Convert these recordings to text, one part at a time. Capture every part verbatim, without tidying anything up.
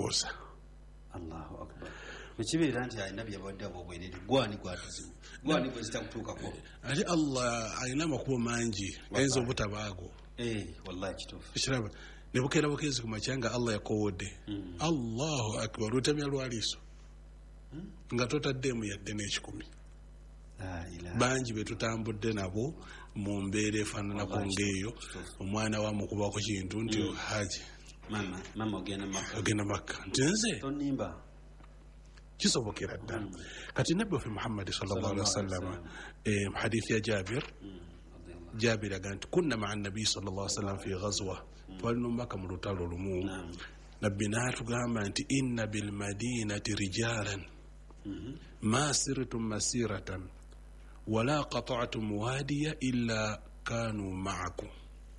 kulowooza. Allahu akbar. Ekibeera nti alina byabadde abobwerere gwani gwatuzimu gwani bwe zitakutuukako ate Allah alina amakubo mangi ayinza obutabaago. Eh, wallahi kituufu. Ekiraba ne bukeera bukeezi ku makya nga Allah yakowodde. Allahu akbar, lutemya lwaliiso nga totaddeemu yadde n'ekikumi. Bangi be tutambudde nabo mu mbeera efaananako ng'eyo, omwana wa mukubako kintu nti haji mama mama ogenda Makka ogenda Makka nti nze tonimba kisobokera ddala. Kati nabbi waffe Muhammad sallallahu alaihi wasallam eh hadithi ya Jabir Jabir aga nti kunna ma'a nabi sallallahu alaihi wasallam fi ghazwa twali no Makka mu lutalo lumu. Nabbi n'atugamba nti inna bil madinati rijalan ma sirtum masiratan wala qata'tum wadiya illa kanu ma'akum.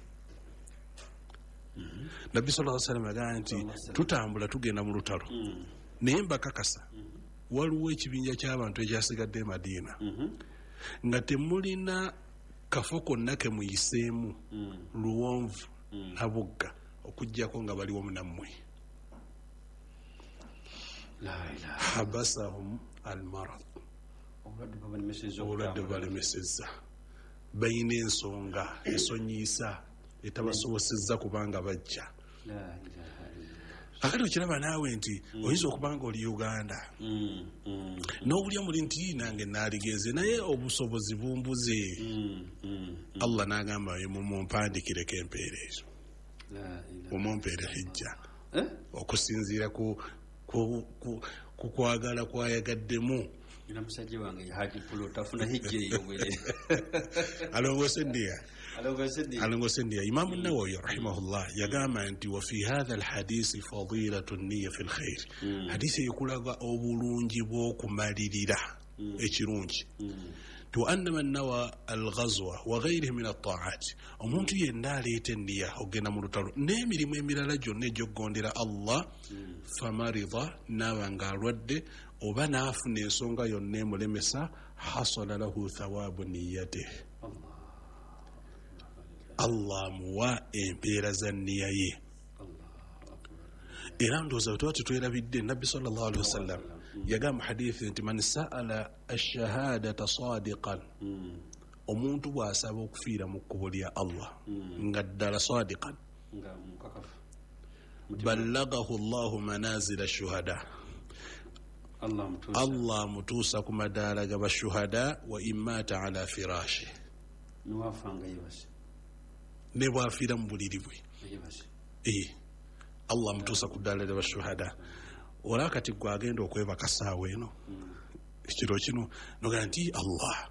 Nabbi sallallahu alaihi wasallam aga nti tutambula tugenda mu lutalo naye mbakakasa waliwo ekibinja ky'abantu ekyasigadde Madiina nga temulina kafo konna ke muyiseemu luwonvu nabugga okujjako nga baliwo munammwe. habasahum almarad, obulwadde balemesezza, bayina ensonga esonyiisa etabasobosezza kubanga bajja. Akati okiraba naawe nti oyinza okubanga oli Uganda n'owulya muli nti nange naaligenze naye obusobozi bumbuze. Allah n'agamba mumumpandikireko empeera ezo mumumpeere hijja okusinziira ku kukwagala kwayagaddemu. Musajja wange Haji Pulo tafuna hijja eyo bwere alongose ndiya alongose ndiya. Imam an-Nawawi rahimahullah yagamba nti wa fi hadha al-hadith fadilatu an-niyya fi al-khair. Hadisi yekulaga obulungi bw'okumalirira ekirungi. Tu anna man nawa al-ghazwa wa ghayrihi min at-ta'at, omuntu yenna aleeta enniya ogenda mu lutalo n'emirimu emirala gyonna egy'okugondera Allah famarida naaba ng'alwadde oba n'afuna ensonga yonna emulemesa hasala lahu thawabu niyyatihi, Allah muwa empeera za nniya ye. Era ndowooza tuba tetwerabidde Nabbi sallallahu alaihi wasallam yagamba hadithi nti man sa'ala ash-shahadata sadiqan, omuntu bw'asaba okufiira mu kkubo lya Allah nga ddala sadiqan ballagahu Allahu manazila ash-shuhada, Allah mutuusa ku madaala ga bashuhada wa imata ala firashi, ne bw'afiira mu buliri bwe eh Allah mutuusa ku ddaala lya bashuhada. Olaba kati gwe agenda okwebaka saawa eno ekiro kino nogaa nti Allah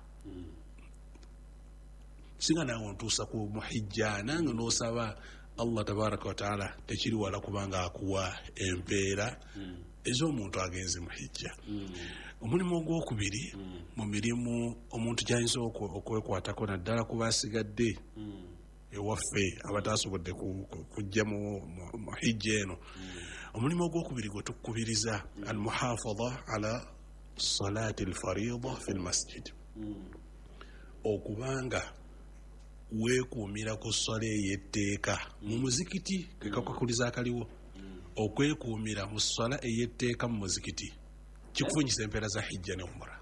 singa naawe ontuusa ku muhijja nange n'osaba Allah tabaraka wa taala tekiri wala kubanga akuwa empeera ez'omuntu agenze muhijja. Omulimu ogwokubiri mu mirimu omuntu gy'ayinza okwekwatako naddala ku baasigadde ewaffe abatasobodde kujja mu hijja eno, omulimu ogwokubiri gwe tukubiriza al-muhafadha ala salati al-farida fi al-masjid, okubanga weekuumira ku ssala ey'etteeka mu muzikiti. Kekakukuliza akaliwo okwekuumira mu ssala ey'etteeka mu muzikiti kikufunyisa empeera za hijja ne umra.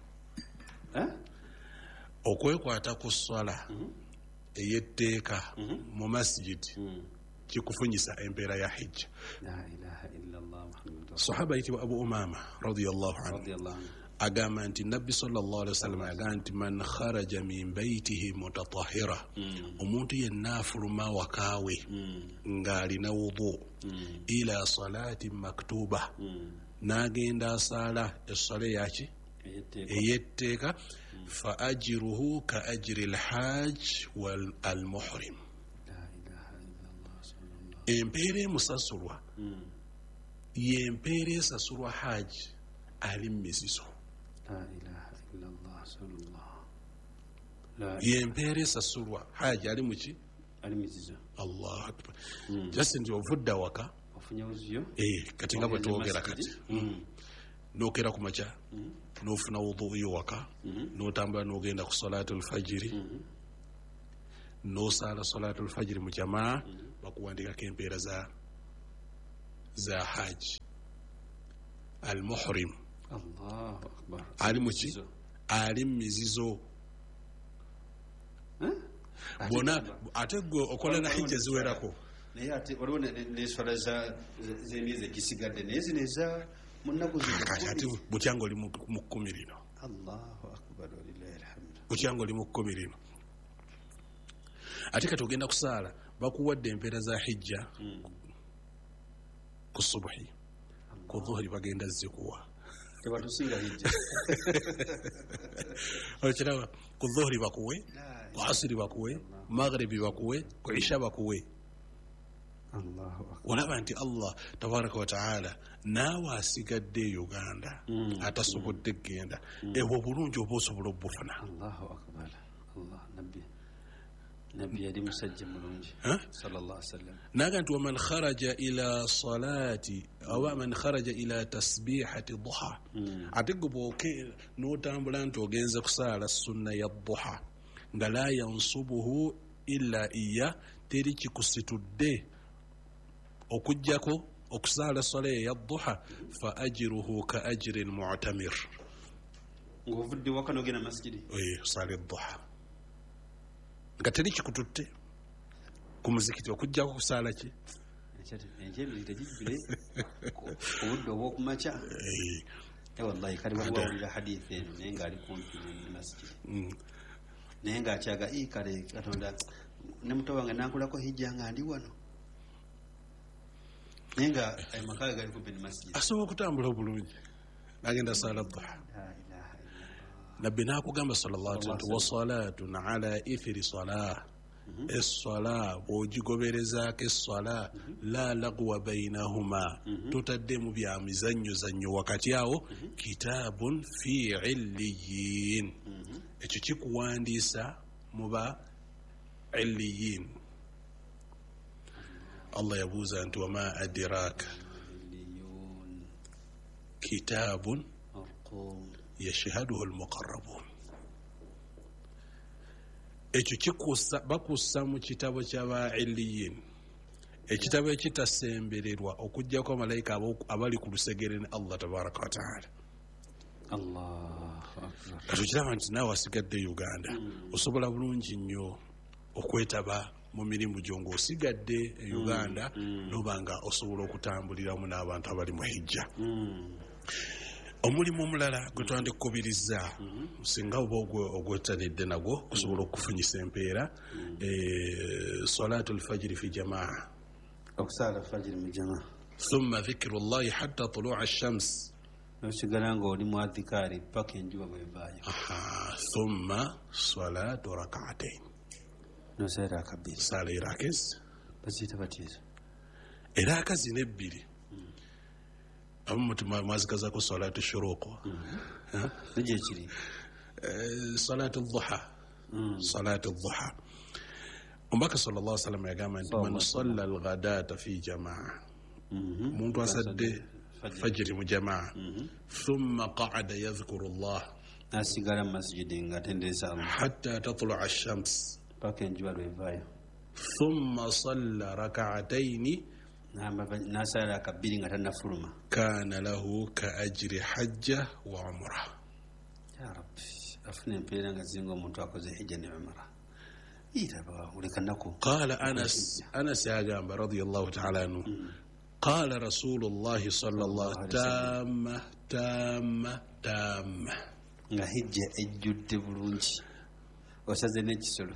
Okwekwata ku ssala ey'etteeka mu masjid kikufunyisa empeera ya hijja. La ilaha illallah Muhammadur Sahaba yitibwa Abu Umama radiyallahu anhu agamba nti Nabbi sallallahu alaihi wasallam agamba nti man kharaja min baytihi mutatahhira, omuntu yenna afuluma wakaawe ng'alina wudu ila salati maktuba, n'agenda asala essala yaki ey'etteeka fa ajruhu ka ajri al-hajj wal al-muhrim, empeera emusasulwa y'empeera esasulwa haji ali mu mizizo. Y'empeera esasulwa haji ali muki ali mizizo. Allahu akbar. Just nti ovudda waka ofunye wuziyo eh kati nga bwe twogera kati n'okera ku makya n'ofuna wudu yo waka n'otambula n'ogenda ku salatul fajiri n'osala salatul fajiri mu jamaa bakuwandikako empeera za za haji al-muhrim Allahu akbar ali muki ali mizizo bona ate gwe okola na hijja ziwerako naye ate waliwo n'enswala z'emyezi egisigadde naye zino eza mu nnaku ate butyanga oli mu kkumi lino Allahu akbar walillahi alhamdu butyanga oli mu kkumi lino ate kati ogenda kusaala bakuwadde empeera za hijja ku subuhi ku dhuhuri bagenda zikuwa tebatusinga hijja okiraba ku dhuhuri bakuwe ku asiri bakuwe maghribi bakuwe ku isha bakuwe olaba nti Allah tabaraka wa taala naawe asigadde Uganda atasobodde kgenda ebwo bulungi oba osobola obufuna nabbi yali musajja mulungi sallallahu alaihi wasallam naga nti waman kharaja ila salati aw man kharaja ila tasbihati duha ate gwe bwoke n'otambula nti ogenze kusaala sunna ya duha nga la yansubuhu illa iya teri kikusitudde okujjako okusaala sala ya duha fa ajruhu ka ajri almu'tamir ng'ovudde waka n'ogenda masjidi sala duha nga teri kikututte ku muzikiti okujjako kusaala ki enjebiri tegijjule obudde obw'okumakya wallahi kali wawulira hadithi eno naye ng'ali kumpi ne masjidi naye ng'akyaga ii kale katonda ne muto wange nankulako hijja nga ndi wano naye nga ayo maka gali kumpi ne masjidi asobola okutambula obulungi nagenda saala duha nabbi nakugamba sallallahu alaihi wasallam wasalatun ala ithri salah essala bwogigoberezako essala la lagwa bainahuma totadde mu bya mizannyo zannyo wakati awo kitabun fi illiyin ekyo kikuwandiisa muba illiyin Allah yabuuza nti wama adiraka kitabun yashhaduhu almuqarrabun ekyo kikussa bakussa mu kitabo ky'aba illiyin ekitabo ekitasembererwa okujjako malayika abali ku lusegere ne Allah tabaraka wa taala Allahu akbar kati okiraba nti naawe asigadde Uganda osobola bulungi nnyo okwetaba mu mirimu gyo ng'osigadde e Uganda noba nga osobola okutambuliramu n'abantu abali mu hijja omulimu omulala gwe twandikukubiriza singa oba ogwetanidde nagwo kusobola okufunyisa empeera salatu lfajiri fi jamaa okusaala fajiri mu jamaa thumma dhikru llahi hatta tulua shams nosigala nga oli mu adhikaari paka enjuba bwevaayo thumma salatu rakaatain nosaala akabiri saala irakezi baziyita batyezo eraka zino ebbiri abamu mwazikazako salatu shuruq negyekiri salatu dhuha salatu dhuha omubaka sallallahu alaihi wasallam yagamba nti man salla alghadata fi jamaa omuntu asadde fajiri mu jamaa thumma qa'ada yadhkuru llah nasigala mu masjidi nga atendereza Allah hatta tatlua ash-shams paka enjuba lwevaayo thumma salla rak'ataini nasala akabiri nga tanafuluma kana lahu ka ajri hajja wa umra ya rabbi afuna empeera nga zinga omuntu akoze hijja ne umra iraba ulekanako qala anas anas yagamba radiyallahu ta'ala anhu qala rasulullah sallallahu tamma tamma tamma nga hijja ejjudde bulungi osaze n'ekisolo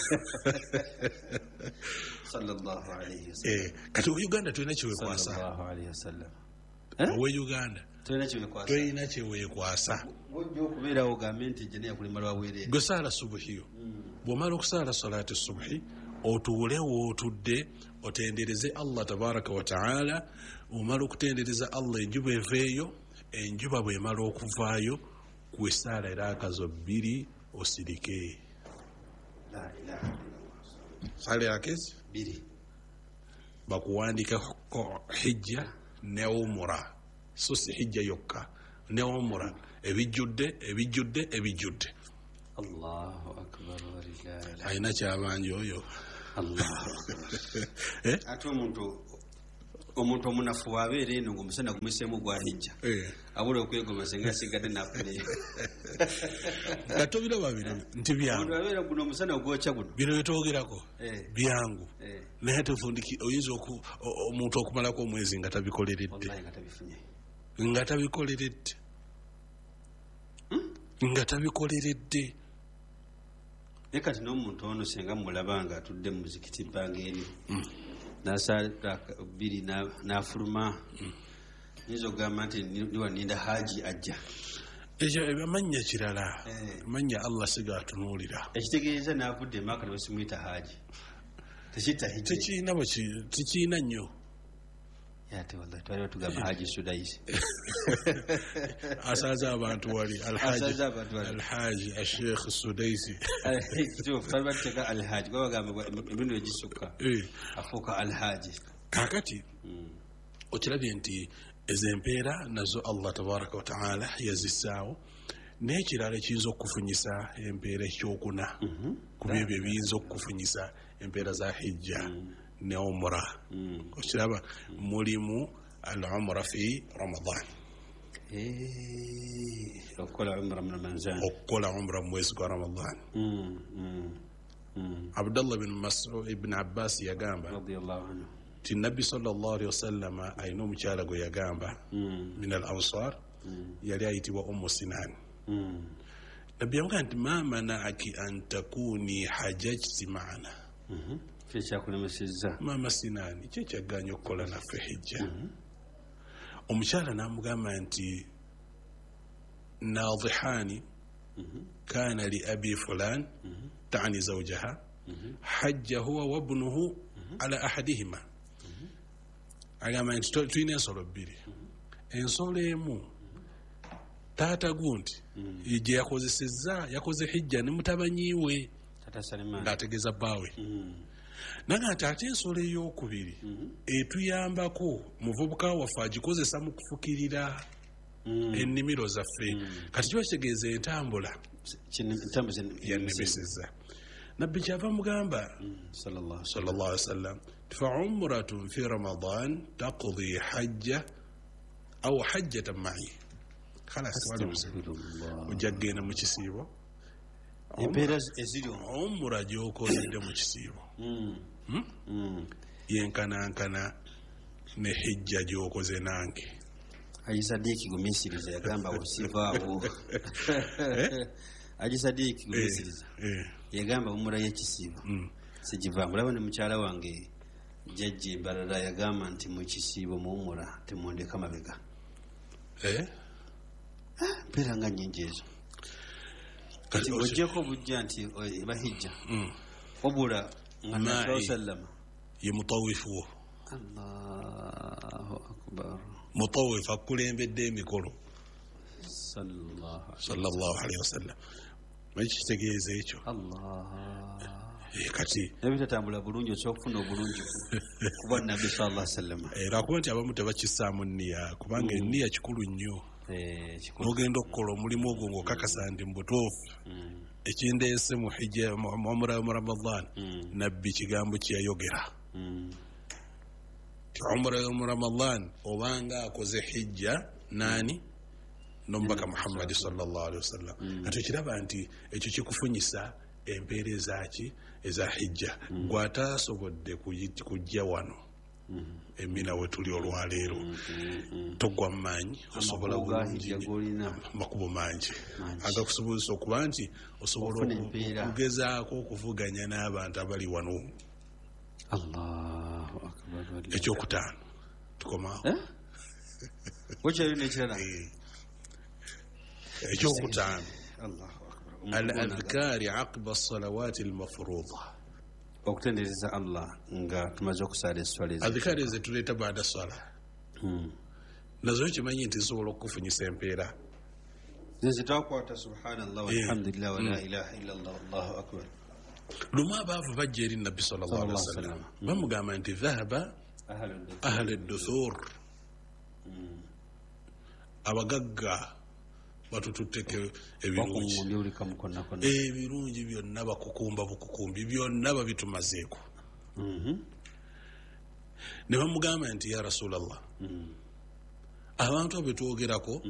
sallallahu alayhi wasallam eh kati Uganda tulina kiwekwasa sallallahu alayhi wasallam we Uganda tulina kiwekwasa tulina kiwekwasa wojjo okubeera ogambe nti jene yakulima lwaweerera gwe saala subuhiyo bw'omala okusaala salati subuhi otuule wootudde otendereze Allah tabaraka wa taala omala okutendereza Allah enjuba eveeyo enjuba bw'emala okuvaayo kwe saala era akazo bbiri osirike la ilaha illallah saala yakezi biri bakuwandika ko hijja ne umra so si hijja yokka ne umra ebijjudde ebijjudde ebijjudde Allahu akbar walillahi ayina kyabanja oyo Allahu akbar eh ate omuntu omuntu omunafu wabeera eno ng'omusana gumiseemu gwa hijja abula okwegoma singa asigadde nafuleyo nga tobiraba bino nti byangu abeera guno omusana ogwokya guno bino byetwogerako byangu naye tufundiki oyinza omuntu okumalako omwezi nga tabikoleredde nga tabikoleredde nga tabikoleredde naye kati n'omuntu ono singa mulaba nga atudde mu muzikiti bbanga eri nasala bbiri n'afuluma nyinza okugamba nti niwaninda haji ajja ekyo amannya kirala amannya Allah siga atunuulira ekitegeeza n'avudde emaka nebasimuyita haji tekiina nnyo ate wallahi twali batugamba haji sudaisi asaza abantu wali alhaji asheikh sudaisi twali bateka alhaji babagamba emirundi egisukka afuuka alhaji kakati okirabye nti ezo empeera nazo Allah tabaraka wataala yazissaawo n'ekirala ekiyinza okufunyisa empeera ekyokuna ku byebyo ebiyinza okufunyisa empeera za hijja ne umra okiraba mulimu al umra fi ramadan okukola umra mu Ramadhan okukola umra mu mwezi gwa Ramadan Abdullah bin Mas'ud ibn Abbas yagamba radiyallahu anhu ti Nabbi sallallahu alaihi wasallam ayina omukyala gwe yagamba min al ansar yali ayitibwa Ummu Sinan Nabbi yamugamba nti ma mana'aki an takuni hajjati ma'ana kyekyakulemesezza mama Sinani kyekyaganya okukola naffe hijja omukyala n'amugamba nti naadihani kana li abi fulan tani zawjaha hajja huwa wabnuhu ala ahadihima agamba nti tulina ensolo bbiri ensolo emu taata gundi gye yakozesezza yakoze hijja ne mutabanyiwe ng'ategeeza bbaawe naga nti ate ensolo ey'okubiri etuyambako muvubuka waffe agikozesa mu kufukirira ennimiro zaffe kati kiba kitegeeza entambula yannemeseza nabbi kyava mugamba sallallahu alaihi wasallam fa umratun fi ramadan taqdi hajja aw hajjatan ma'i khalas wali ojja kgenda mu kisiibo empeera eziri omura gy'okozedde mu kisiibo yenkanankana ne hijja gy'okoze nange ajisadiki gumisiriza yagamba osivaawo ajisadiki gumisiriza yagamba omura y'ekisiibo sigivaamu olaba ne mukyala wange jjajja embalala yagamba nti mu kisiibo muwumula temundeka mabega mpeera nga nnyingi ezo kati ojjeko obujja nti bahijja wabula nga nabi sallama ye mutawifu Allahu akbar mutawif akulembedde emikolo sallallahu alaihi wasallam ekitegeeza ekyo kati ebitatambula bulungi okyokufuna obulungi kuba nabbi sallallahu alaihi wasallam era kuba nti abamu tebakissaamu nniya kubanga enniya kikulu nnyo n'ogenda okukola omulimu ogwo ng'okakasa nti mubutuufu ekindeese mu hijja umra mu Ramadan nabbi kigambo kyeyayogera ti umra mu Ramadan obanga akoze hijja nani nomubaka Muhammad sallallahu alaihi wasallam ate kiraba nti ekyo kikufunyisa empeereza ki eza hijja gwatasobodde kujja wano emina we tuli olwaleero togwa mu maanyi osobola bulungi makubo mangi agakusobozesa okuba nti osobola okugezaako okuvuganya n'abantu abali wano Allahu akbar ekyokutaano tukomaawo wakyali nekirala ekyokutaano al-adhkari aqiba as-salawati al-mafruḍa okutendereza Allah nga tumaze okusala eswala ezo adhkari zetuleeta baada swala nazo kimanyi nti zisobola okufunyisa empeera zezitakwata subhanallah walhamdulillah wala ilaha illallah allahu akbar lumu abaavu bajja eri nabbi sallallahu alaihi wasallam bamugamba nti dhahaba ahlu ad-duthur abagagga batututteko ebirungi ebirungi byonna bakukumba bukukumbi byonna babitumazeeko ne bamugamba nti ya rasulallah abantu abo betwogerako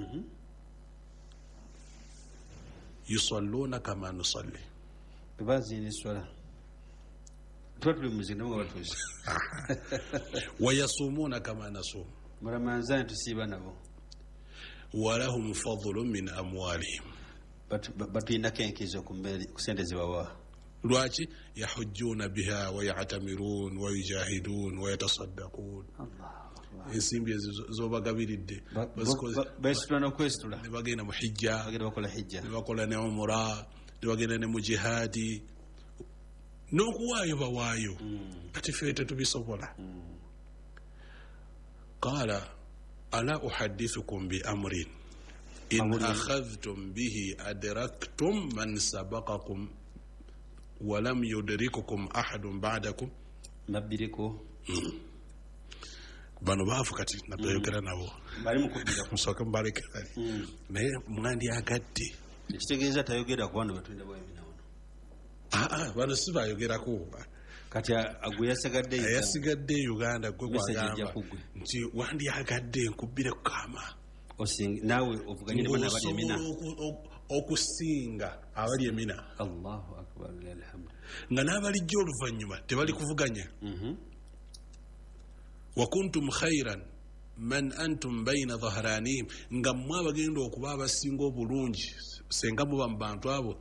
yusalluna kama nusalli bebazina eswala tuba tuli muzinda nga batuuzi wayasumuna kama nasum mulamanzani tusiiba nabo walahum fadlun min amwalihim batuyinako enkizo ku sente zebawa lwaki yahujjuna biha wayatamirun wayujahidun wayatasaddaqun ensimbi ezo zobagabiridde besitula nokwesitula ne bagenda mu hijja bagenda bakola hijja ne bakola ne umura ne bagenda ne mu jihadi n'okuwaayo bawaayo kati ffe tetubisobola qala ala uhaddithukum bi amrin in akhadhtum bihi adraktum man sabaqakum wa lam yudrikukum ahadun ba'dakum nabbiriko bano baafu kati nabayogera nabo bali mukubira musooke mubalekera naye mwandi agadde ekitegeeza tayogera ku bano betulina bwemina wano aa bano si bayogerako kati agwe yasigadde yasigadde Uganda gwe gwagamba nti wandi agadde nkubbire ku kaama naawe ovuganye nebana abali emina okusinga abali emina allahu akbar alhamdu nga n'abalijja oluvannyuma tebali kuvuganya wa kuntum khairan man antum bayna dhahranihim nga mmwe abagenda okuba abasinga obulungi senga muba mu bantu abo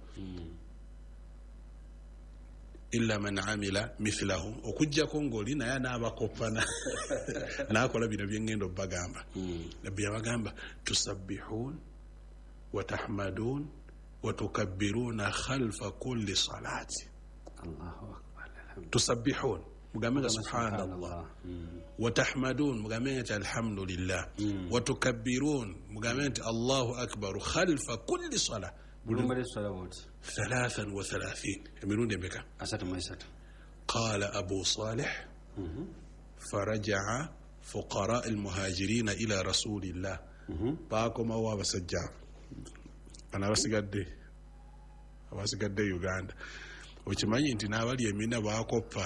illa man amila mithlahu okujjako ng'oli naye anaabakopana naakola bino byengenda obbagamba nabbi yabagamba tusabbihun wa tahmadun wa tukabbiruna khalfa kulli salati allahu akbar tusabbihun mugambe subhanallah wa tahmadun mugambe alhamdulillah wa tukabbirun mugambe allahu akbar khalfa kulli salat بلومري الصلوات ثلاثا وثلاثين يميلون دمك أسات ما يسات قال أبو صالح فرجع فقراء المهاجرين إلى رسول الله باكم أوا بسجع أنا بس قدي بس قدي يوغندا وكماني أنت ناولي يمينا باكوبا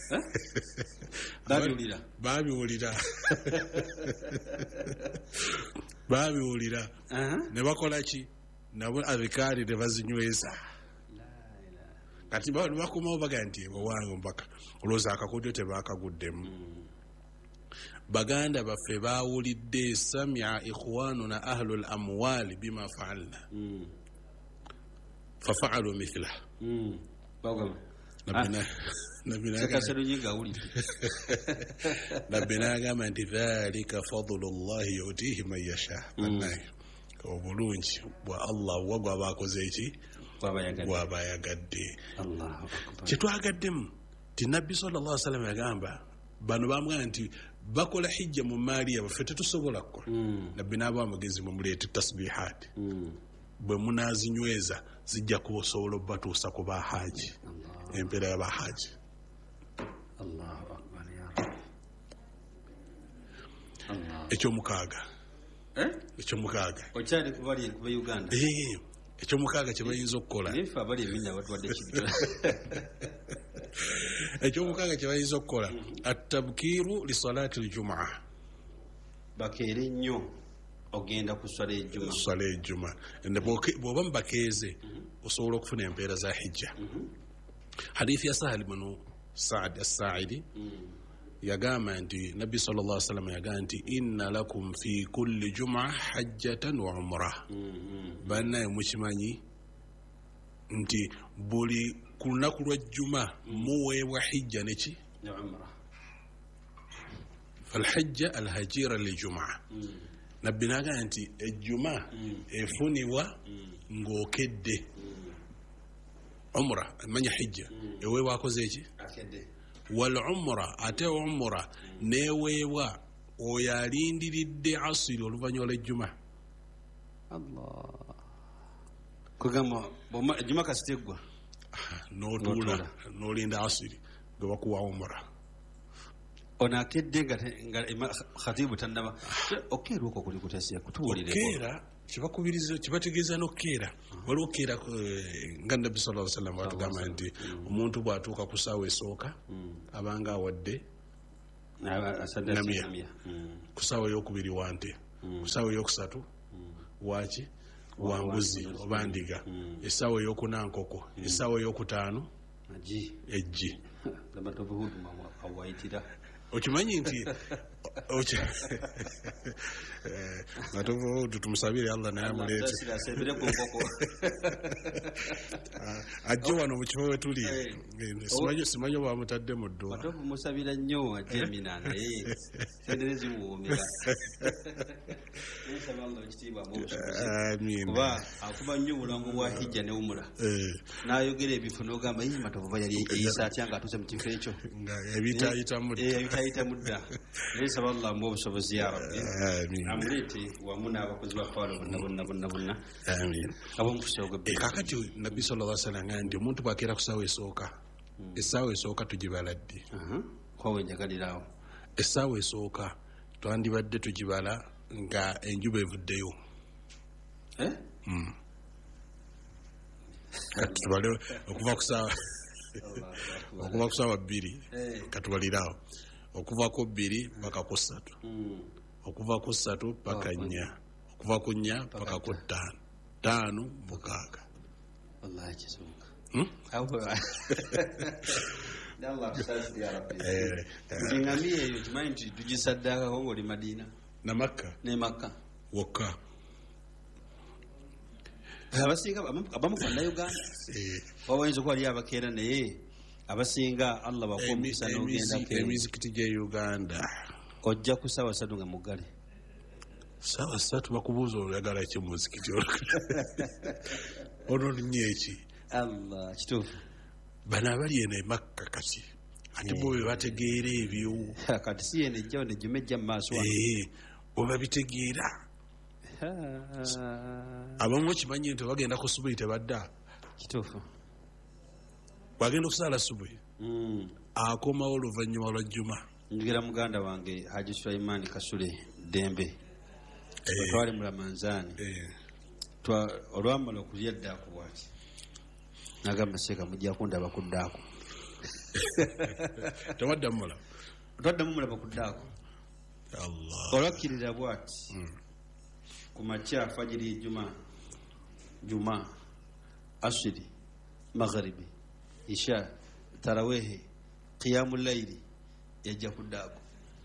بابي وليدا بابي وليدا بابي وليدا نباكولا شيء nabo abikali tebazinyweza kati bawo bakomawo baga nti owange mpaka olowooza akakodyo tebakaguddemu baganda baffe baawulidde samia ikhwanuna ahlu l amwali bima faalna fafaalu mithlah nabbi n'agamba nti dhalika fadlu llahi yutihi man yasha obulungi bwa Allah wagwa bakoze eki bwabayagadde kyetwagaddemu ti nabbi sallallahu alaihi wasallam yagamba bano bamugamba nti bakola hijja mu maali yabo ffe tetusobola kukola nabbi n'aba amagezi mumuleete tasbihat bwe munazinyweza zijja kusobola obatuusa ku bahaji empeera y'abahaji ekyomukaaga ekyomukaaga okyali kubali kuba Uganda eh ekyomukaaga kye bayinza okukola nifa abali eminna batwadde kibira ekyomukaaga kye bayinza okukola at-tabkiru li salati al-jum'a bakeere nnyo ogenda ku swala ejjuma swala ejjuma bw'oba mubakeeze osobola okufuna empeera za hijja hadithi ya Sahal ibn Sa'd as-Sa'idi yagamba nti nabbi sallallahu alaihi wasallam yagamba nti inna lakum fi kulli jum'a hajjatan wa umrah bannaye mukimanyi nti buli ku lunaku lwa jjuma muweebwa hijja neki ne umrah falhajja alhajira liljum'a nabbi n'agamba nti ejjuma efunibwa ng'okedde umrah manya hijja eweebwa akoze eki akedde wal umra ate umra neweebwa oyo alindiridde asiri oluvannyuma lw'ejjuma Allah kugamba ejjuma kasitegwa n'otuula n'olinda asiri nga bakuwa umra ono akedde nga khatibu tannaba okeera okwo kuli kutasiya kutuwulireko okeera kibakubiriza kibategeeza n'okeera waliwo okeera nga nabbi sallallahu alaihi wasallam batugamba nti omuntu bw'atuuka ku ssaawa esooka abanga awadde ngamia ku ssaawa eyokubiri wante ku ssaawa eyokusatu waki wambuzi oba ndiga essaawa eyokuna nkoko essaawa eyokutaano eggi okimanyi nti matovu tumusabire Allah naye amuleete ajje wano mu kifo we tuli simanyi oba bamutadde mu dduwa matovu musabira nnyo ajje emina naye sendere zimuwuumira kuba akuba nnyo obulango bwa hijja ne umura n'ayogera ebifo n'ogamba yi matovu ba yali eyisa atya ng'atuuse mu kifo ekyo ebitayita mudda naye saba Allah mu obusobozi ya rabbi amulete wamu n'abakozi ba falo bonna bonna bonna bonna ab'omukusoga kakati nabbi sallallahu alaihi wasallam nga ndi omuntu bw'akeera ku ssaawa esooka essaawa esooka tugibala ddi kwawe njagalirawo essaawa esooka twandibadde tugibala nga enjuba evuddeyo kati tubale okuva ku ssaawa okuva ku ssaawa bbiri katubalirawo okuva ku bbiri paka ku ssatu okuva ku ssatu paka nnya okuva ku nnya paka ku ttaano ttaano mukaaga wallahi kizungu ngamia eyo kimanyi nti tugisaddaakako ng'oli Madiina na Makka ne Makka wokka abasinga abamu bannayuganda wawayinza okuba ali abakeera naye abasinga Allah bakomisa n'ogenda emizikiti gye Uganda ojja ku ssaawa ssatu nga muggale ssaawa ssatu bakubuuza oyagala ki mu muzikiti ono nnyo eki Allah kituufu bano abali eno e Makka kati ate bo bwe bategeera ebyo kati si eno ejjawo nejjuma ejja mu maaso bwe babitegeera abamu okimanyi nti bagenda ku subuhi tebadda kituufu bwagenda okusaala subuhi akomawo oluvannyuma lwa jjuma njogera muganda wange Haji Sulaiman Kasule Dembe twali mu Ramanzaani olwamala okulya ddaaku bwaki nagamba seeka mujja kundaba ku ddaaku tewadda mulaba twaddamu mulaba ku ddaaku olwakkirira bwati ku makya fajiri juma juma asiri magharibi isha tarawehe qiyamul layli yajja ku ddaaku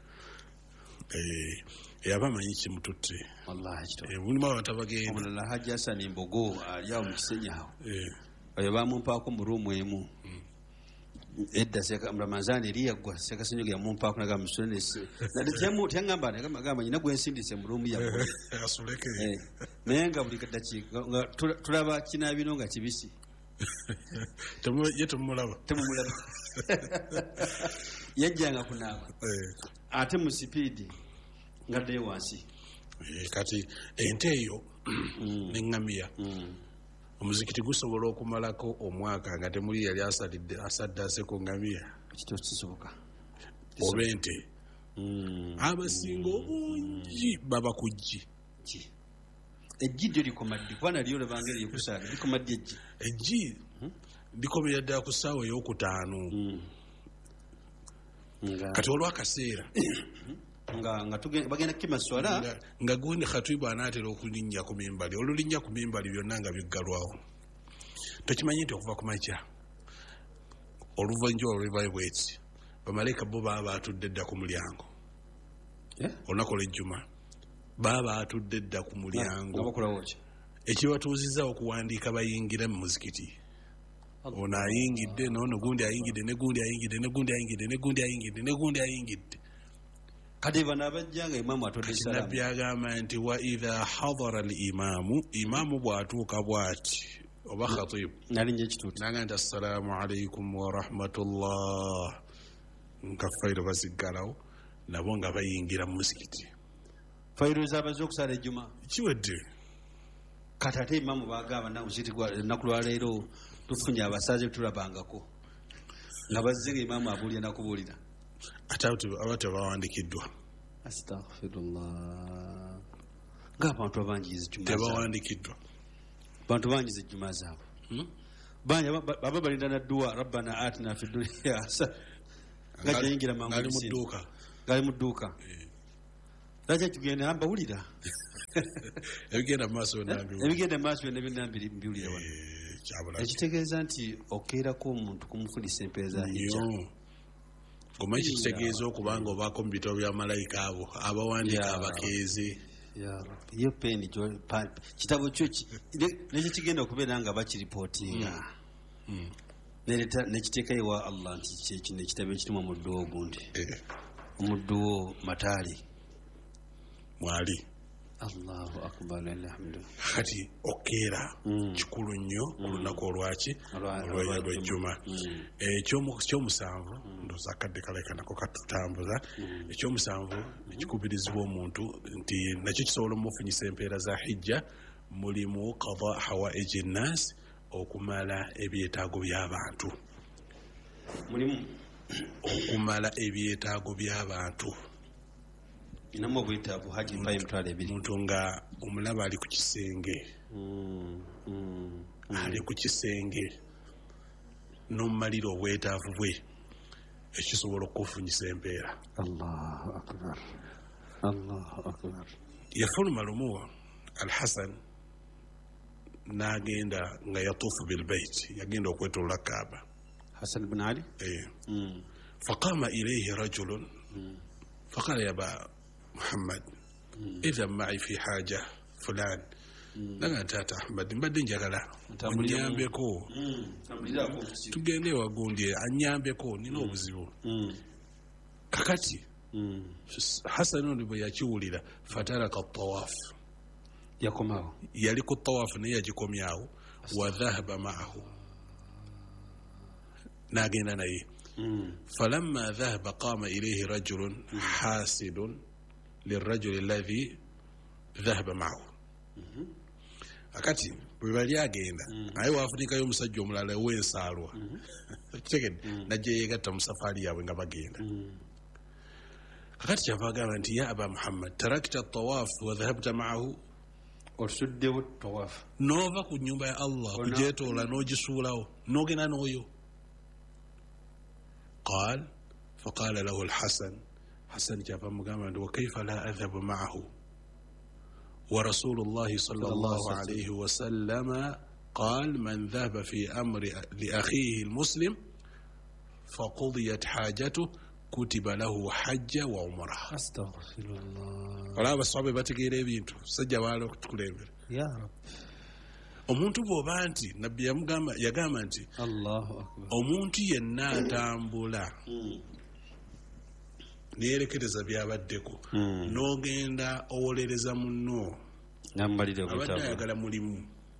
yabamanyi kimututte wallahi mulimu abantu abagenda omulala Hajji Hassan Mbogo ali awo mu kisenyawo oyo bamumpaako mu ruumu emu edda Ramanzaani eri yaggwa Sekasenyoga yamumpaako nagamba musonese tyangamba nagamba nyina gwensindise mu ruumu yaggwa naye nga buli dakiika tulaba kinaabino nga kibisi ye temumulaba temumulaba yajjanga kunaaba ate mu sipiidi ngaddeyo wansi kati ente eyo neŋŋamiya omuzikiti gusobola okumalako omwaka nga temuli yali asalidde asaddase ku ŋŋamiya ekito kisoboka oba ente abasinga obungi baba ku ggi eggi ddyo likoma ddi kuba nalyo olabanga eryokusaala likoma ddi eggi eggi likomera ddala ku ssaawa ey'okutaano kati olwakaseera nga nga bagenda kimaswala nga gundi khatibu anaatera okulinnya ku mimbali olulinnya ku mimbali byonna nga biggalwawo tokimanyi nti okuva ku makya oluvanjuba lwebayo bwetsi bamalayika bo baba baatudde dda ku mulyango olunaku olw'ejjuma baba baatudde dda ku mulyango ekibatuuzizza okuwandiika bayingira mu muzikiti ono ayingidde noono gundi ayingidde ne gundi ayingidde ne gundi ayingidde ne gundi ayingidde ne gundi ayingidde kati bano abajjanga imaamu atodde salaamu nabbi agamba nti wa idha hadara al imaamu imaamu bw'atuuka bw'ati oba khatibu nalinnya ekituuti nanga nti assalaamu alaikum wa rahmatullah nka fayiro baziggalawo nabo nga bayingira mu musikiti fayiro z'abaze okusala ejjuma kiwedde kati ate imaamu bagamba ennaku lwaleero tufunye abasaze tulabangako nga bazze nga imaamu abuulira nakubuulira ate aba tebawandikiddwa astaghfirullah ng'abantu abangiza ejjuma tebawandikiddwa bantu bangiza ejjuma zaabwe bangi baba balinda na dduwa rabbana atina fi dunya hasana ngajayingira mangu nali mu dduuka gali mu dduuka lwaki tugenda amba wulira ebigenda mu maaso ebigenda mu maaso byonna byonna mbiwulira wano ekitegeeza nti okeerako omuntu kumufulisa empeera za hijja omanyi kitegeeza okubanga obaako mu bitabo bya malayika abo abawandiika abakeezi yo peni kitabo kyo nekyo kigenda okubeera nga bakiripootinga nekiteeka ewa allah nti kino ekitabo ekirimu omuddu wo ogundi omuddu wo mataali mwali allahu akbar alhamdu kati okeera kikulu nnyo olunaku olwaki olwejjuma ekyomusanvu ndooza akadde kaleka nako katutambuza ekyomusanvu ekikubirizibwa omuntu nti nakyo kisobola omufunyisa empeera za hijja mulimu qada hawaiji nnaasi okumala ebyetaago by'abantu mulimu okumala ebyetaago by'abantu inamu obwetaavu haji mpayo emitwalo ebiri omuntu nga omulaba ali ku kisenge ali ku kisenge n'omumalira obwetaavu bwe ekisobola okufunyisa empeera allahu akbar allahu akbar yafuluma lumu al hasan n'agenda nga yatuufu bilbait yagenda okwetoolola kaaba hasan bin ali faqama ilayhi rajulun faqala yaba محمد إذا معي في حاجة فلان لنا تاتا أحمد mbadde njagala onyambeko tugende ewagundi anyambeko nina obuzibu kakati Hasan ono bwe yakiwulira fataraka tawaf yakomawo yali ku tawaf naye yagikomyawo wa dhahaba maahu n'agenda naye falamma dhahaba qama ilayhi rajulun hasidun lirajuli alladhi dhahaba maahu akati bwe bali agenda naye waafunikayo omusajja omulala ow'ensaalwa kitegedde najja yeegatta mu safaari yaabwe nga bagenda kakati kyava agamba nti ya aba muhammad tarakta tawaf wa dhahabta maahu osuddewo tawaf noova ku nnyumba ya allah kugyetoola n'ogisuulawo n'ogenda n'oyo qaal faqaala lahu alhasan حسن جاب مقاما وكيف لا أذهب معه ورسول الله صلى الله عليه وسلم قال من ذهب في أمر لأخيه المسلم فقضيت حاجته كتب له حج وعمره أستغفر الله ولا بس صعب باتقيري بينتو سجوالو تكلمر يا رب omuntu bw'oba nti nabbi yagamba nti allahu akbar omuntu yenna atambula neyerekereza byabaddeko n'ogenda owolereza munno abadde ayagala mulimu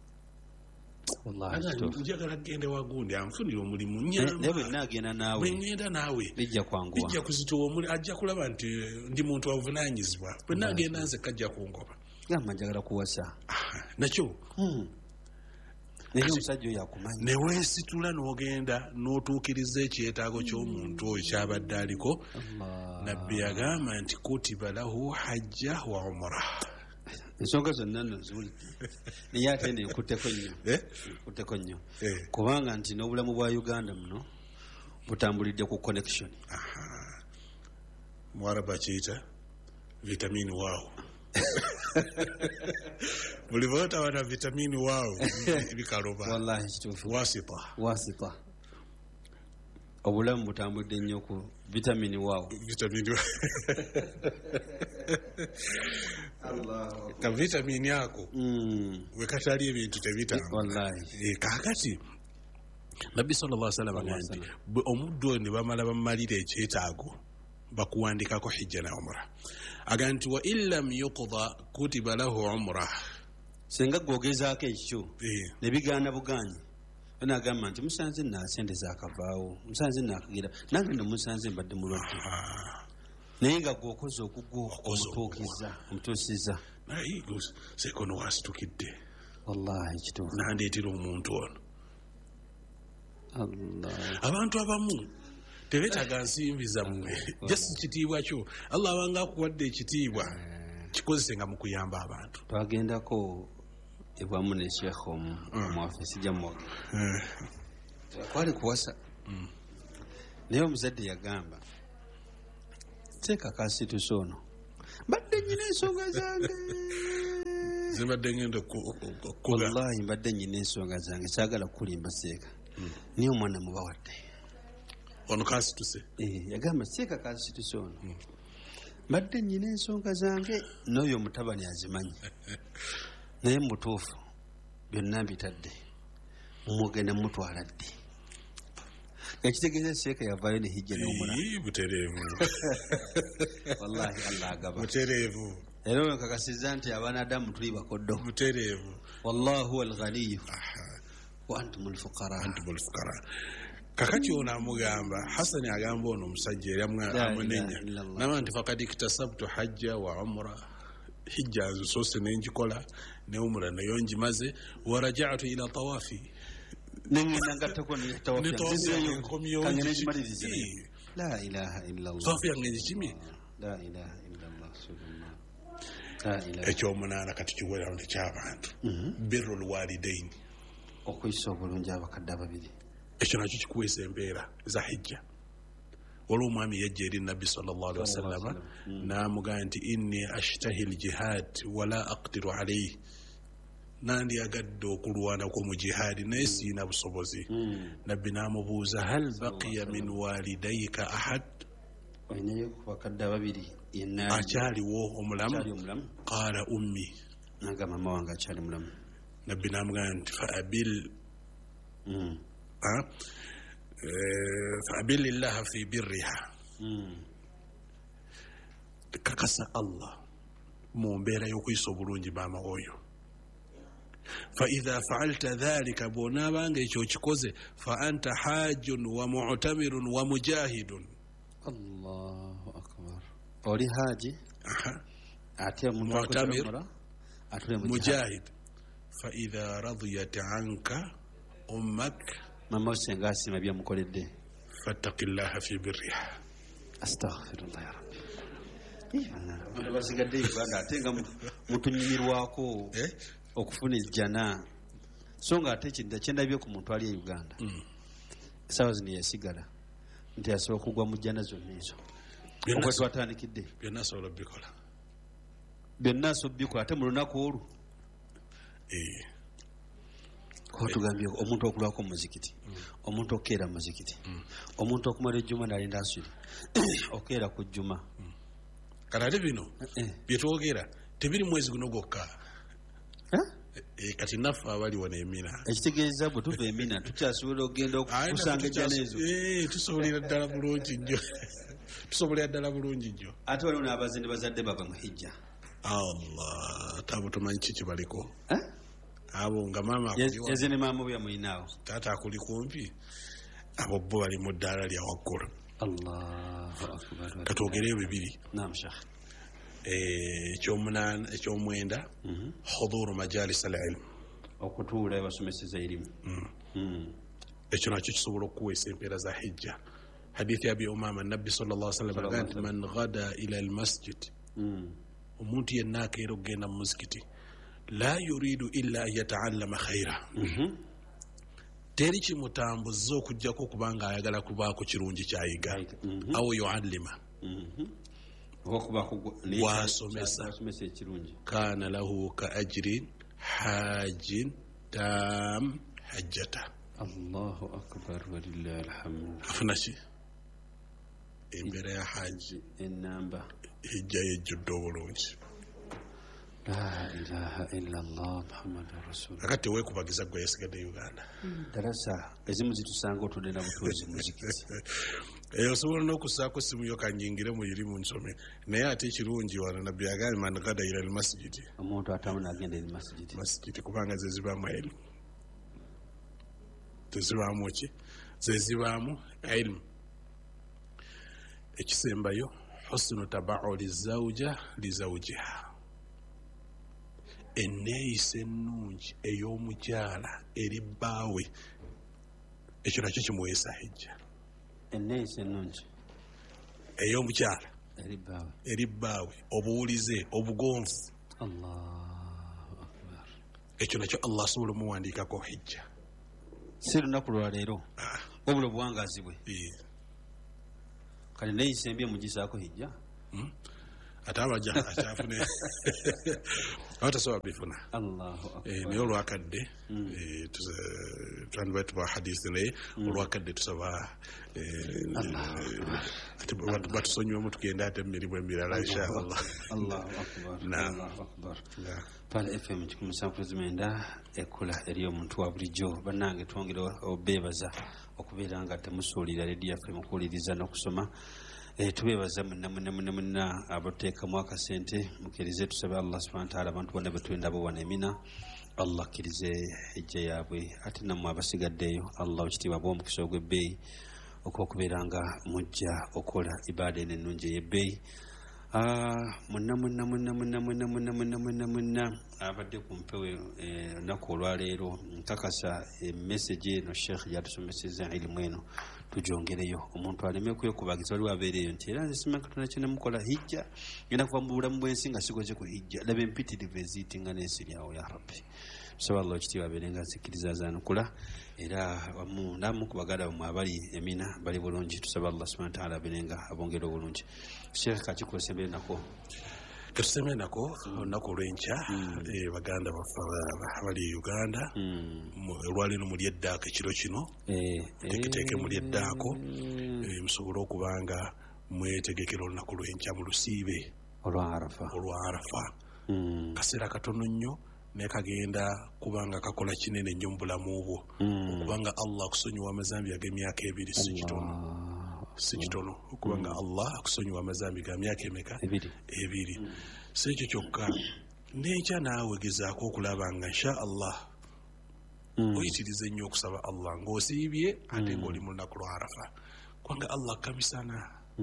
njagala gende wagundi anfunire omulimu nyambabwengenda naawe bijja kuzitowa ajja kulaba nti ndi muntu wavunanyizibwa bwe nagenda nze kajja kungoba njagala kuwasa nakyo omusajja oyo akumanyi neweesitula n'ogenda n'otuukiriza ekyetaago ky'omuntu oyo kyabadde aliko nabbi yagamba nti kutiba lahu hajja wa umra ensonga zonna nno ziwulidde naye ate ne nkutteko nnyo nkutteko nnyo kubanga nti n'obulamu bwa uganda muno butambulidde ku connection muwaraba kiyita vitamini waawo buli bwotaba na vitamini waawo bikaloba wallahi kituufu wasita wasita obulamu butambudde nnyo ku vitamini waawo vitamini ka vitamini ako wekatali ebintu tebitambula wallahi kakati nabbi sallallahu alaihi wasallam agamba omuddu oyo ne bamala bamalira ekyetaago bakuwandikako hijja na umra agamba nti wa illam yuqda kutiba lahu umra senga gwogezaako ekyo ne bigaana buganyi nagamba nti musanze nasendeza akavaawo musanze nakagira nange no musanze mbadde mulwadde naye nga gwokoze okugwo omutuukiza omutuusiza naye sekono wasitukidde wallahi kituufu nandeetera omuntu ono allah abantu abamu tebetaga nsimbi zammwe jasi kitiibwa kyo allah abanga akuwadde ekitiibwa kikozesenga mu kuyamba abantu twagendako ebwamu ne sheekh omu muafisi jamwa kwali kuwasa naye omuzadde yagamba Teeka kasituso ono mbadde nnyina ensonga zange zibadde ngenda wallahi mbadde nnyina ensonga zange kyagala kukulimba Seeka niye omwana mubawadde ono kasituse yagamba Seeka kasituse ono mbadde nnyina ensonga zange n'oyo omutabani azimanyi naye mutuufu byonna mbitadde mugenda mutwala ddi ekitegeeza Seeka yavaayo ne hijja n'omula butereevu wallahi Allah agaba butereevu era ono kakasiza nti abaana Adamu tuli bakoddo butereevu wallahu alghaniyu wa antum alfuqara antum alfuqara kakati ono amugamba Hasani agamba ono omusajja eri amunenya nama nti fakad iktasabtu hajja wa umra hijja nsoose nenjikola ne umra nayo njimaze wa raja'tu ila tawafi nengenda ngattako ne tawafi la ilaha illa Allah tawafi yange kimi la ilaha illa Allah subhanahu ekyomunaana kati kiwera nti ky'abantu birrul walidaini okuyisa obulungi abakadde ababiri ekyo nakyo kikuweesa embeera za hijja waliwo omwami yajja eri nabbi sallallahu alaihi wasallama n'amugamba nti inni ashtahi ljihad wala aqdiru alayhi nandyagadde okulwanako mu jihaadi naye siina busobozi nabbi n'amubuuza hal baqiya min walidayka ahad olinayo ku bakadde ababiri akyaliwo omulamu qaala ummi nanga mama wange akyali mulamu nabbi n'amugamba nti fa abil fa abil lillaha fi birriha kakasa Allah mu mbeera y'okuyisa obulungi maama oyo fa idha fa'alta dhalika bw'onaabanga ekyo kikoze fa anta haajun wa mu'tamirun wa mujahidun Allahu akbar oli haji ate mu'tamir mujahid fa idha radiyat anka ummak mama senga asima bya mukoledde fattaqillaha fi birriha astaghfirullah ya rabbi ibana basigadde ibanga atenga mutunyimirwako eh okufuna ejjana so nga ate kinda kyendabye ku muntu ali e Uganda sawa zino yasigala nti asobola okugwa mu jjana zonna ezo okwe twatandikidde byonna asobola bikola byonna asobola bikola ate mu lunaku olwo ko tugambye omuntu okulwako mu muzikiti omuntu okeera mu muzikiti omuntu okumala ejjuma n'alinda asuli okeera ku jjuma kale ate bino byetwogera tebiri mwezi guno gwokka kati naffe abali wano emina ekitegeeza bwe tuva emina tukyasobola okugenda okusanga ejjana ezo tusobolera ddala bulungi nnyo tusobolera ddala bulungi nnyo ate waliwo n'abazadde bazadde bava mu hijja Allah tabo tumanyi kiki baliko abo nga maama eze ne maama bwe yamulinaawo taata akuli kumpi abo bo bali mu ddaala lya waggulu Allahu akbar katwogereyo bibiri naam shekh ekyomunaana ekyomwenda huduru majalis al-ilm okutuula abasomeseza erimu ekyo nakyo kisobola okuweesa empeera za hijja hadithi abi umama nabbi sallallahu alaihi wasallam agamba man ghada ila al-masjid omuntu yenna akeera okugenda mu muzikiti la yuridu illa an yataallama khaira teri kimutambuza okujjako kubanga ayagala kubaako kirungi kyayiga awo yuallima wasomesa kana lahu ka ajrin hajin tam hajjata Allahu akbar walillahi alhamd afuna ki embeera ya haji enamba hijja yejjudde obulungi la ilaha illa Allah muhammadur rasulullah akati weekubagiza gwe yasigadde Uganda darasa ezimu zitusanga otudde na butuuzi muzikiti eyo osobola n'okussaako simu yo kanyingire mu irimu nsome naye ate ekirungi wano nabbi yagambye man gada ila almasjidi omuntu atamu n'agenda eri masjidi masjidi kubanga ze zibaamu ilmu tezibaamu ki ze zibaamu ilmu ekisembayo husnu tabauli zawja li zawjiha enneeyisa ennungi ey'omukyala eri bbaawe ekyo nakyo kimuweesa hijja enneeyisa ennungi ey'omukyala eri bbaawe eri bbaawe obuwulize obugonvu Allahu akbar ekyo nakyo Allah asobola omuwandiikako hijja si lunaku lwa leero wabula obuwangazi bwe kale neeyisa embi emugisaako hijja ate abajja akyafune abatasobola bifuna naye olwakadde twandiba tuba hadisi naye olwakadde tusaba ate batusonyiwemu tugenda ate mumirimu emirala inshallah. Pala F M kikumi sankuzi mwenda ekula eri omuntu wa bulijjo bannange twongere obeebaza okubeera nga temusuulira rediyo yaffe mukuwuliriza n'okusoma. Eh, tubeebaza munna munna munna munna abateekamu akasente mukkirize tusabe Allah subhanahu wa ta'ala abantu bonna betwenda bo wana emina Allah akkirize ejja yaabwe ate nammwe abasigaddeyo Allah ekitiibwa bw'omukisa ogw'ebbeeyi okwokubeera nga mujja okola ibaada eno ennungi ey'ebbeeyi. munna munna munna munna munna munna munna munna munna abadde ku mpewo olunaku olwaleero nkakasa emesegi eno sheekh gyatusomeseza ilimu eno tujongereyo omuntu aleme kwekubagiza waliwo abeereyo nti era nze simanyi katonda kyenamukola hijja ngenda kuva mu bulamu bw'ensi nga sikoze ku hijja laba empitirivu eziyitinga n'ensiryawo ya rabbi tusaba Allah ekitiibwa abeere nga nzikiriza zanukula era wamu namu ku baganda bamwe abali emina bali bulungi tusaba Allah subhanahu wa ta'ala abeere nga abongera obulungi. Sheikh kakikusembe nako katusembe nako olunaku olw'enkya baganda baffe abali Uganda olwaleero muli eddaako ekiro kino teeketeeke muli eddaako musobole okubanga mwetegekera olunaku lw'enkya mu lusiibe olwa Arafa olwa Arafa kaseera katono nnyo naye kagenda kubanga kakola kinene nnyo mu bulamu bwo okubanga Allah akusonyiwa amazambi ag'emyaka ebiri si kitono si kitono okubanga Allah akusonyiwa amazambi ga myaka emeka ebiri si ekyo kyokka n'enkya naawe gezaako okulaba nga insha Allah oyitirize nnyo okusaba Allah ng'osiibye ate ng'oli mu lunaku lwa Arafa kubanga Allah akabisana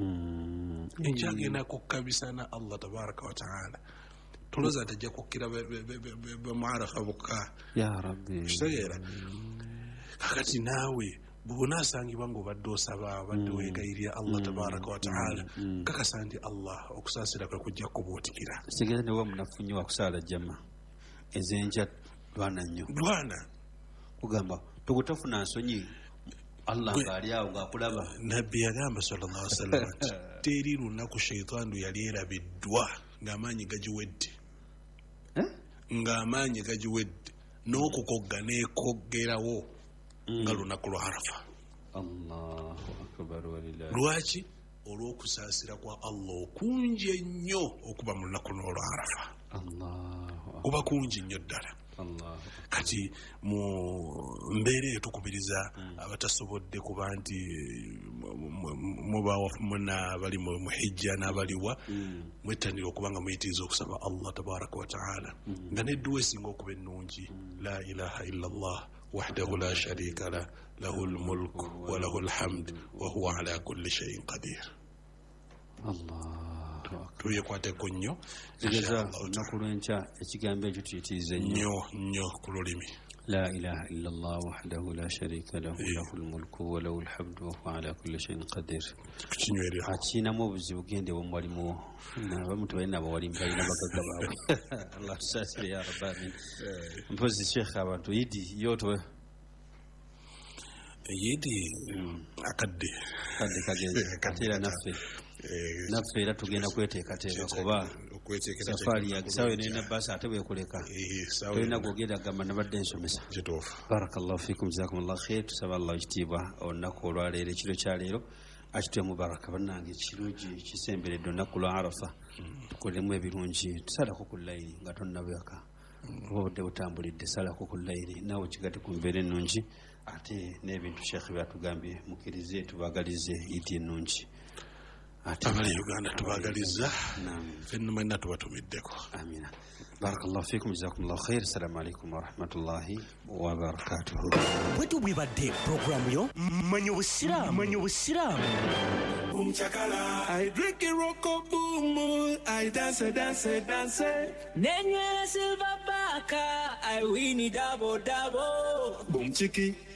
enkya agenda kukkabisana Allah tabaraka wa ta'ala toloza tajja kukkira bamarafa bokka ya rabbi kitegeera kakati naawe bw'onaasangibwa ng'obadde osaba badde weegayirira Allah tabaraka wa ta'ala kakasa nti Allah okusaasira kwe kujja kubuutikira sigera ne wa munafu nnyo wakusaala jama ez'enkya lwana nnyo lwana kugamba togutafuna nsonyi Allah ng'ali awo ng'akulaba nabbi yagamba sallallahu alaihi wasallam nti teri lunaku sheitaani yali erabiddwa ng'amaanyi gagiwedde ng'amaanyi gagiwedde n'okukogga n'ekoggerawo nga lunaku lwa Arafa. Allahu akbar walillahi. Lwaki? Olw'okusaasira kwa Allah okungi ennyo okuba mu lunaku lwa Arafa. Allahu kuba kungi nnyo ddala. Kati mu mbeera eyo tukubiriza abatasobodde kuba nti mubawa muna bali mu hijja n'abaliwa mwettanira okuba nga muyitiriza okusaba Allah tabaraka wa ta'ala nga nedduwa esinga okuba ennungi la ilaha illa Allah wahdahu la sharika la lahu lmulku wa lahu lhamd wa huwa ala kulli shayin qadir. Allah tuyekwateko nnyo tegeza olunaku lw'enkya ekigambo ekyo tuyitirize nnyo nnyo ku lulimi la ilaha illa Allah wahdahu la sharika lahu lahu lmulku wa lahu lhamdu wa huwa ala kulli shayin qadir. Akiinamu obuzibu gende bwe mwalimu abamu tebalina bawalimu balina bagagga baabwe Allah tusaasire ya rabbi amin. Mpozi Sheikh abantu yidi yoto yidi akadde kadde kagende kateera naffe naffe era tugenda kweteekateeka kuba safaari yagisawe nena basi ate bwekuleka tolina gwogenda gamba nabadde nsomesa. Barakallahu fikum jazakumullahu khair. Tusaba Allah ekitiibwa olunaku olwaleero ekiro kyaleero akitwe mubaraka bannange ekirungi kisemberedde olunaku lwa Arafa tukolemu ebirungi tusalako ku layiri nga tonnabweka oba obudde butambulidde salako ku layiri naawe kigate ku mbeera ennungi ate n'ebintu Sheikh byatugambye mukkirize tubagalize idi ennungi abali Uganda tubagaliza fenna mwenna tubatumiddeko. Amina. Barakallahu fikum jazakumullahu khair. Assalamu alaikum wa rahmatullahi wa barakatuh. Wetu bwibadde programu yo manyo busiramu manyo busiramu Umchakala I drink it rocko boom I dance dance dance Nenye silver baka I win it double double boom chiki